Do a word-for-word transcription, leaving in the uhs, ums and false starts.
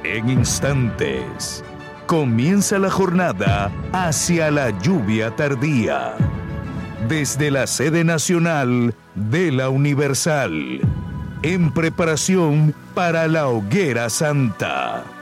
En instantes, comienza la jornada hacia la lluvia tardía. Desde la sede nacional de la Universal, en preparación para la Hoguera Santa.